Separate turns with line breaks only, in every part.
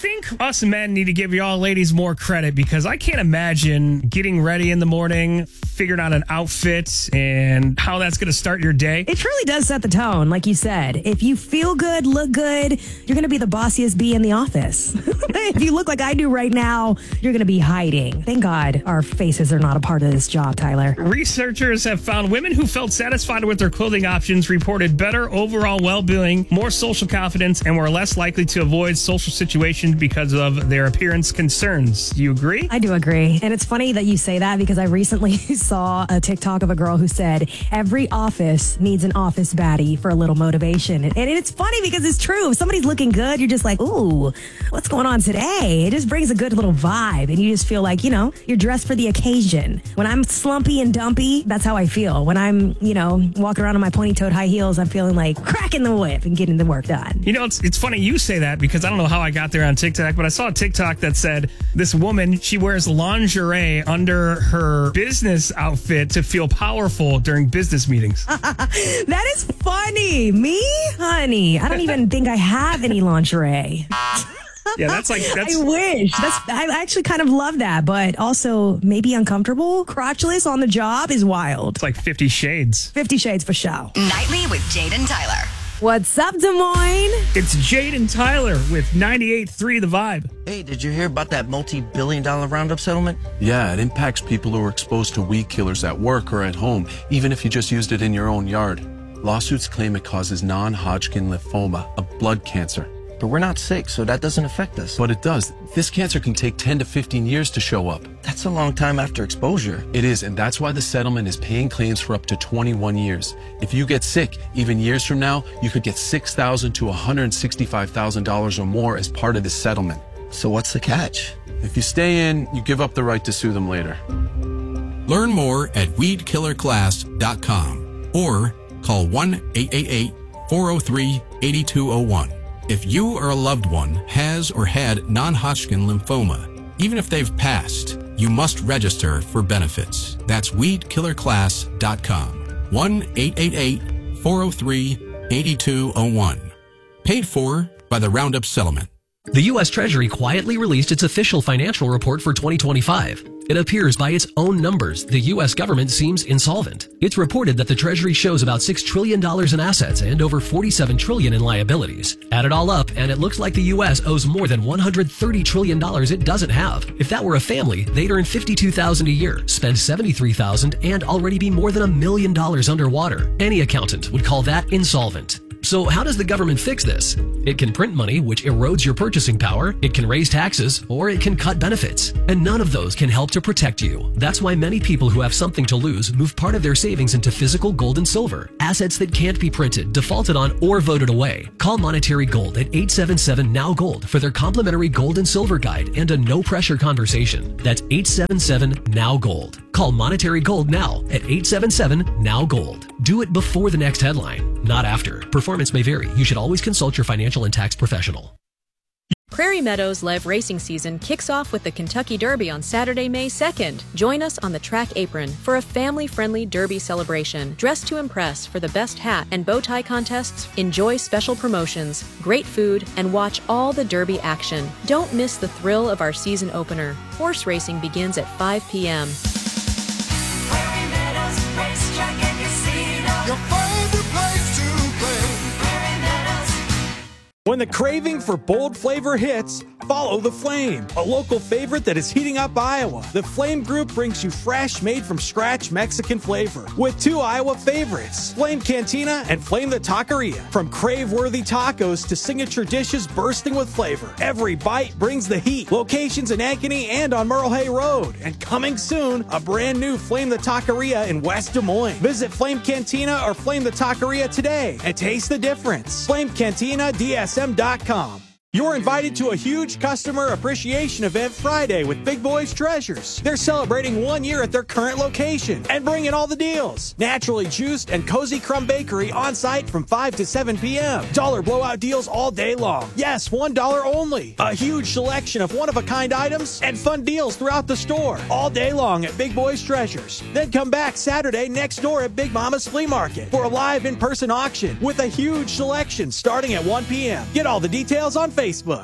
think us men need to give y'all ladies more credit because I can't imagine getting ready in the morning, figuring out an outfit and how that's going to start your day.
It truly does set the tone, like you said. If you feel good, look good, you're going to be the bossiest bee in the office. If you look like I do right now, you're going to be hiding. Thank God our faces are not a part of this job, Tyler.
Researchers have found women who felt satisfied with their clothing options reported better overall well-being, more social confidence, and were less likely to avoid social situations because of their appearance concerns. Do you agree?
I do agree. And it's funny that you say that because I recently saw a TikTok of a girl who said, every office needs an office baddie for a little motivation. And it's funny because it's true. If somebody's looking good, you're just like, ooh, what's going on today? It just brings a good little vibe. And you just feel like, you're dressed for the occasion. When I'm slumpy and dumpy, that's how I feel. When I'm, walking around in my pony-toed high heels, I'm feeling like cracking the whip and getting the work done.
It's funny you say that because I don't know how I got there on TikTok, but I saw a TikTok that said this woman, she wears lingerie under her business outfit to feel powerful during business meetings.
That is funny. Me? Honey, I don't even think I have any lingerie.
Yeah, that's.
I wish. I actually kind of love that, but also maybe uncomfortable. Crotchless on the job is wild.
It's like 50 Shades.
50 Shades for show.
Nightly with Jade and Tyler.
What's up, Des Moines?
It's Jade and Tyler with 98.3 The Vibe.
Hey, did you hear about that multi-billion-dollar Roundup settlement?
Yeah, it impacts people who are exposed to weed killers at work or at home, even if you just used it in your own yard. Lawsuits claim it causes non-Hodgkin lymphoma, a blood cancer.
But we're not sick, so that doesn't affect us.
But it does. This cancer can take 10 to 15 years to show up.
That's a long time after exposure.
It is, and that's why the settlement is paying claims for up to 21 years. If you get sick, even years from now, you could get $6,000 to $165,000 or more as part of this settlement.
So what's the catch?
If you stay in, you give up the right to sue them later.
Learn more at weedkillerclass.com or call 1-888-403-8201. If you or a loved one has or had non-Hodgkin lymphoma, even if they've passed, you must register for benefits. That's weedkillerclass.com. 1-888-403-8201. Paid for by the Roundup Settlement.
The U.S. Treasury quietly released its official financial report for 2025. It appears by its own numbers, the U.S. government seems insolvent. It's reported that the Treasury shows about $6 trillion in assets and over $47 trillion in liabilities. Add it all up, and it looks like the U.S. owes more than $130 trillion it doesn't have. If that were a family, they'd earn $52,000 a year, spend $73,000, and already be more than $1 million underwater. Any accountant would call that insolvent. So how does the government fix this? It can print money, which erodes your purchasing power, it can raise taxes, or it can cut benefits. And none of those can help to protect you. That's why many people who have something to lose move part of their savings into physical gold and silver, assets that can't be printed, defaulted on, or voted away. Call Monetary Gold at 877-NOW-GOLD for their complimentary gold and silver guide and a no-pressure conversation. That's 877-NOW-GOLD. Call Monetary Gold now at 877-NOW-GOLD. Do it before the next headline, not after. Performance may vary. You should always consult your financial and tax professional.
Prairie Meadows Live racing season kicks off with the Kentucky Derby on Saturday, May 2nd. Join us on the track apron for a family-friendly Derby celebration. Dress to impress for the best hat and bow tie contests. Enjoy special promotions, great food, and watch all the Derby action. Don't miss the thrill of our season opener. Horse racing begins at 5 p.m.
Prairie Meadows Racetrack and Casino. Your favorite place to play. Prairie Meadows.
When the craving for bold flavor hits, follow the Flame, a local favorite that is heating up Iowa. The Flame Group brings you fresh, made-from-scratch Mexican flavor with two Iowa favorites, Flame Cantina and Flame the Taqueria. From crave-worthy tacos to signature dishes bursting with flavor, every bite brings the heat. Locations in Ankeny and on Merle Hay Road. And coming soon, a brand new Flame the Taqueria in West Des Moines. Visit Flame Cantina or Flame the Taqueria today and taste the difference. Flame Cantina, DSM.com. You're invited to a huge customer appreciation event Friday with Big Boys Treasures. They're celebrating 1 year at their current location and bringing all the deals. Naturally juiced and Cozy Crumb Bakery on site from 5 to 7 p.m. Dollar blowout deals all day long. Yes, $1 only. A huge selection of one-of-a-kind items and fun deals throughout the store all day long at Big Boys Treasures. Then come back Saturday next door at Big Mama's Flea Market for a live in-person auction with a huge selection starting at 1 p.m. Get all the details on Facebook.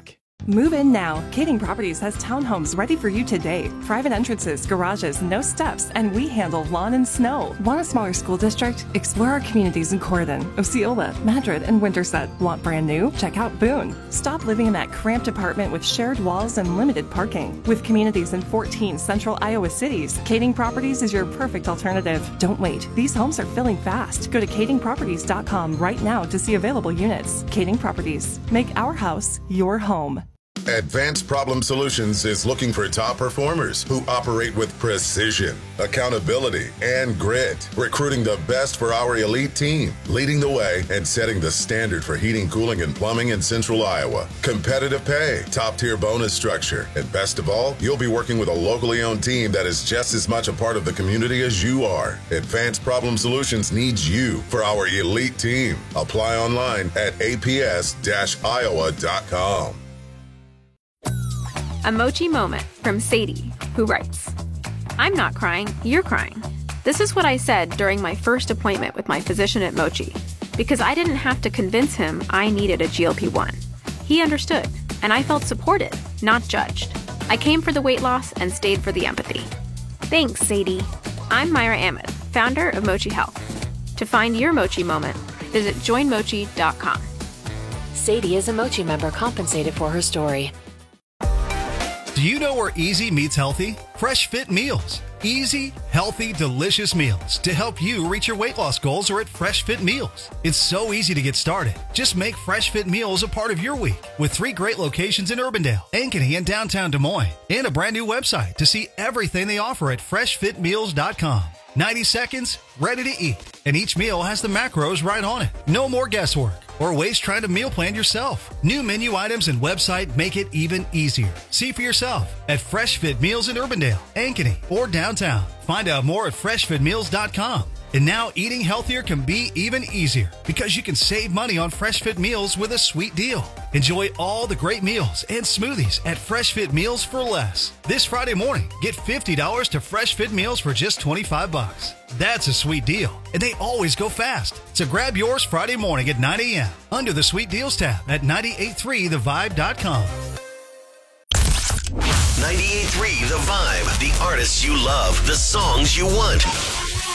Move in now. Kading Properties has townhomes ready for you today. Private entrances, garages, no steps, and we handle lawn and snow. Want a smaller school district? Explore our communities in Corydon, Osceola, Madrid, and Winterset. Want brand new? Check out Boone. Stop living in that cramped apartment with shared walls and limited parking. With communities in 14 central Iowa cities, Kading Properties is your perfect alternative. Don't wait. These homes are filling fast. Go to kadingproperties.com right now to see available units. Kading Properties. Make our house your home.
Advanced Problem Solutions is looking for top performers who operate with precision, accountability, and grit, recruiting the best for our elite team, leading the way and setting the standard for heating, cooling, and plumbing in Central Iowa. Competitive pay, top-tier bonus structure, and best of all, you'll be working with a locally owned team that is just as much a part of the community as you are. Advanced Problem Solutions needs you for our elite team. Apply online at aps-iowa.com.
A Mochi moment from Sadie, who writes, I'm not crying, you're crying. This is what I said during my first appointment with my physician at Mochi, because I didn't have to convince him I needed a GLP-1. He understood, and I felt supported, not judged. I came for the weight loss and stayed for the empathy. Thanks, Sadie. I'm Myra Ahmed, founder of Mochi Health. To find your Mochi moment, visit joinmochi.com.
Sadie is a Mochi member compensated for her story.
Do you know where easy meets healthy? Fresh Fit Meals. Easy, healthy, delicious meals to help you reach your weight loss goals are at Fresh Fit Meals. It's so easy to get started. Just make Fresh Fit Meals a part of your week with 3 great locations in Urbandale, Ankeny, and downtown Des Moines, and a brand new website to see everything they offer at freshfitmeals.com. 90 seconds, ready to eat, and each meal has the macros right on it. No more guesswork or waste trying to meal plan yourself. New menu items and website make it even easier. See for yourself at Fresh Fit Meals in Urbandale, Ankeny, or downtown. Find out more at freshfitmeals.com. And now eating healthier can be even easier because you can save money on Fresh Fit Meals with a sweet deal. Enjoy all the great meals and smoothies at Fresh Fit Meals for less. This Friday morning, get $50 to Fresh Fit Meals for just $25. That's a sweet deal, and they always go fast. So grab yours Friday morning at 9 a.m. under the Sweet Deals tab at 983thevibe.com.
98.3 The Vibe. The artists you love, the songs you want.